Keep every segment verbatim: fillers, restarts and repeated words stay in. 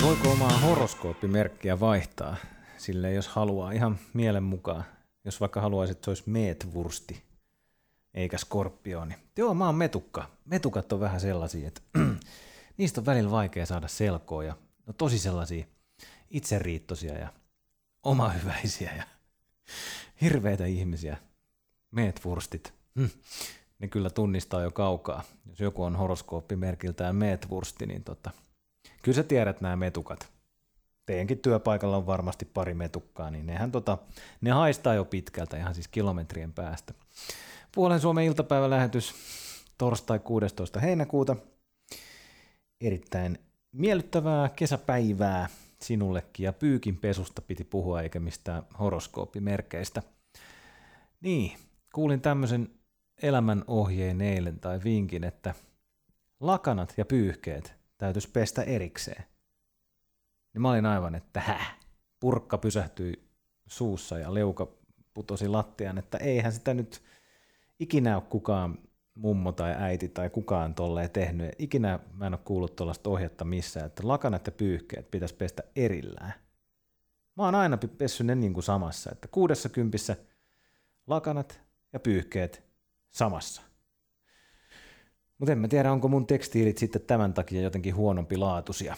Voiko omaa horoskooppimerkkiä vaihtaa sille, jos haluaa ihan mielen mukaan? Jos vaikka haluaisit, että se olisi meetvursti eikä skorpioni. Joo, mä oon metukka. Metukat on vähän sellaisia, että niistä on välillä vaikea saada selkoa ja no tosi sellaisia itseriittoisia ja omahyväisiä ja hirveitä ihmisiä. Meetvurstit. Hm. Ne kyllä tunnistaa jo kaukaa. Jos joku on horoskooppimerkiltään meetvursti, niin tota, kyllä sä tiedät nämä metukat. Teidänkin työpaikalla on varmasti pari metukkaa, niin nehän tota, ne haistaa jo pitkältä, ihan siis kilometrien päästä. Puolen Suomen iltapäivälähetys torstai kuudestoista heinäkuuta. Erittäin miellyttävää kesäpäivää sinullekin, ja pyykin pesusta piti puhua eikä mistään horoskooppimerkeistä. Niin, kuulin tämmöisen elämän ohjeen eilen tai vinkin, että lakanat ja pyyhkeet täytyisi pestä erikseen. Niin mä olin aivan, että häh, purkka pysähtyi suussa ja leuka putosi lattiaan, että eihän sitä nyt ikinä ole kukaan mummo tai äiti tai kukaan tolleen tehnyt. Ikinä mä en ole kuullut tuollaista ohjetta missään, että lakanat ja pyyhkeet pitäisi pestä erillään. Mä oon aina pessyt ne niin kuin samassa, että kuudessa kympissä lakanat ja pyyhkeet samassa. Mutta en mä tiedä, onko mun tekstiilit sitten tämän takia jotenkin huonompi laatuisia.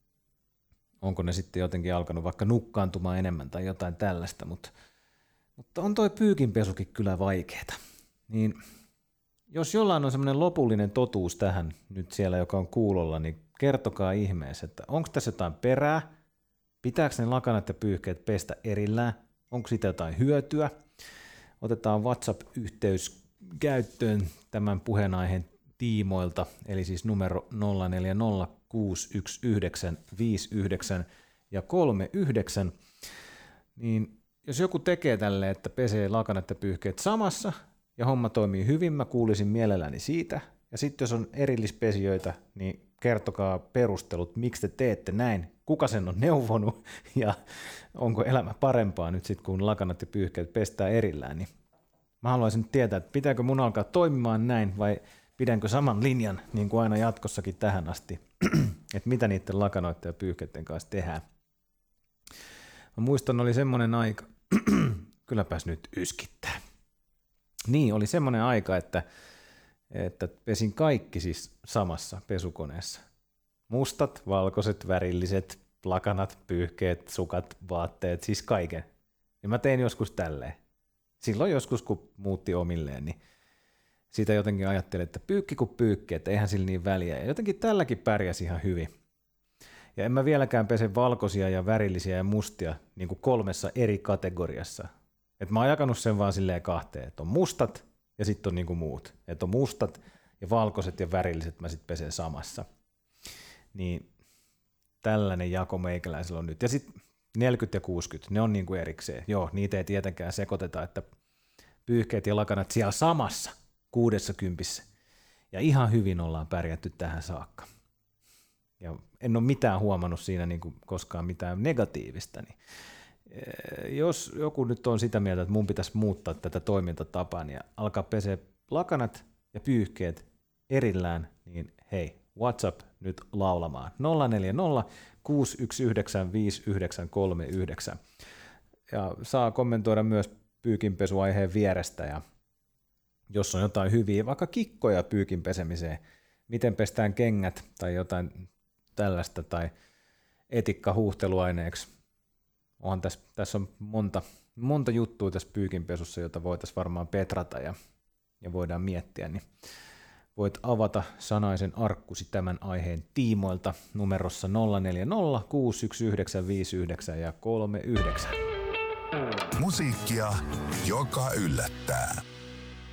Onko ne sitten jotenkin alkanut vaikka nukkaantumaan enemmän tai jotain tällaista, mutta, mutta on toi pyykinpesukin kyllä vaikeeta. Niin jos jollain on semmoinen lopullinen totuus tähän nyt siellä, joka on kuulolla, niin kertokaa ihmeessä, että onko tässä jotain perää, pitääkö ne lakanat ja pyyhkeet pestä erillään, onko siitä jotain hyötyä. Otetaan WhatsApp-yhteys käyttöön tämän puheenaiheen tiimoilta, eli siis numero nolla neljä nolla kuusi yksi yhdeksän viisi yhdeksän ja kolme yhdeksän, niin jos joku tekee tälle, että pesee lakanat ja pyyhkeet samassa ja homma toimii hyvin, mä kuulisin mielelläni siitä. Ja sitten jos on erillispesijöitä, niin kertokaa perustelut, miksi te teette näin, kuka sen on neuvonut ja onko elämä parempaa nyt sitten, kun lakanat ja pyyhkeet pestää erillään. Niin mä haluaisin tietää, että pitääkö mun alkaa toimimaan näin vai pidänkö saman linjan niin kuin aina jatkossakin tähän asti, että mitä niiden lakanoiden ja pyyhkeiden kanssa tehdään. Mä muistan, oli semmoinen aika, kylläpäs nyt yskittää. Niin, oli semmoinen aika, että, että pesin kaikki siis samassa pesukoneessa. Mustat, valkoiset, värilliset, lakanat, pyyhkeet, sukat, vaatteet, siis kaiken. Ja mä tein joskus tälleen. Silloin joskus, kun muutti omilleen, niin siitä jotenkin ajattelin, että pyykki kuin pyykki, että eihän sillä niin väliä. Ja jotenkin tälläkin pärjäsi ihan hyvin. Ja en mä vieläkään pese valkoisia ja värillisiä ja mustia niin kuin kolmessa eri kategoriassa. Et mä oon jakanut sen vaan silleen kahteen, että on mustat ja sitten on niin kuin muut. Että on mustat ja valkoiset ja värilliset mä sitten pesen samassa. Niin tällainen jako meikäläisellä on nyt. Ja sitten neljäkymmentä ja kuusikymmentä, ne on niin kuin erikseen. Joo, niitä ei tietenkään sekoiteta, että pyyhkeet ja lakanat siellä samassa kuudessa kympissä. Ja ihan hyvin ollaan pärjätty tähän saakka. Ja en ole mitään huomannut siinä niin kuin koskaan mitään negatiivista. Niin jos joku nyt on sitä mieltä, että mun pitäisi muuttaa tätä toimintatapaa ja alkaa peseä lakanat ja pyyhkeet erillään, niin hei, WhatsApp nyt laulamaan. nolla neljä nolla kuusi yksi yhdeksän viisi yhdeksän kolme yhdeksän. Ja saa kommentoida myös pyykinpesuaiheen vierestä, ja jos on jotain hyviä, vaikka kikkoja pyykin pesemiseen, miten pestään kengät tai jotain tällaista, tai etikka huuhteluaineeksi. On tässä, tässä on monta, monta juttua tässä pyykinpesussa, jota voitaisiin varmaan petrata ja, ja voidaan miettiä, niin voit avata sanaisen arkkusi tämän aiheen tiimoilta numerossa nolla neljä nolla kuusi yksi yhdeksän viisi yhdeksän ja kolme yhdeksän. Musiikkia, joka yllättää.